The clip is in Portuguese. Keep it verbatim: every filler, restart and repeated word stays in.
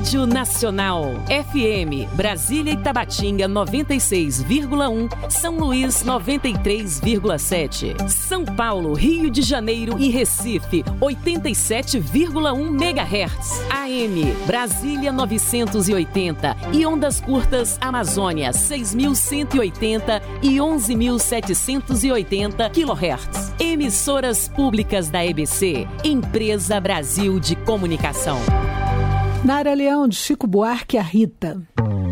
Rádio Nacional. F M, Brasília e Tabatinga noventa e seis vírgula um, São Luís noventa e três vírgula sete. São Paulo, Rio de Janeiro e Recife oitenta e sete vírgula um megahertz. A M, Brasília novecentos e oitenta e ondas curtas Amazônia seis mil cento e oitenta e onze mil setecentos e oitenta quilohertz. Emissoras públicas da E B C, Empresa Brasil de Comunicação. Nara Leão, de Chico Buarque, a Rita.